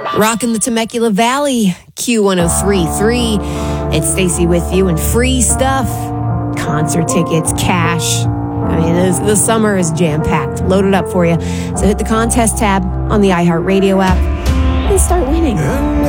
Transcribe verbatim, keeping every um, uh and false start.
Rocking the Temecula Valley, Q one oh three point three. It's Stacey with you, and free stuff. Concert tickets, cash. I mean, this, the summer is jam-packed, loaded up for you. So hit the contest tab on the iHeartRadio app and start winning.